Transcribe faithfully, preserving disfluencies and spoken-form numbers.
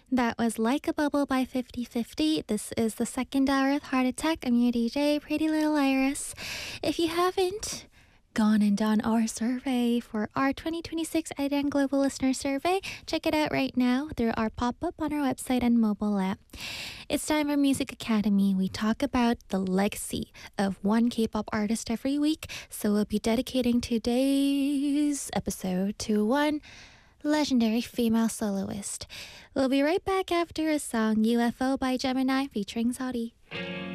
That was Like a Bubble by fifty fifty. This is the second hour of Heart Attack. I'm your D J, Pretty Little Iris. If you haven't gone and done our survey for our twenty twenty-six IDAN Global Listener Survey, check it out right now through our pop-up on our website and mobile app. It's time for Music Academy. We talk about the legacy of one K-pop artist every week, so we'll be dedicating today's episode to one legendary female soloist. We'll be right back after a song, U F O by Gemini featuring Saudi.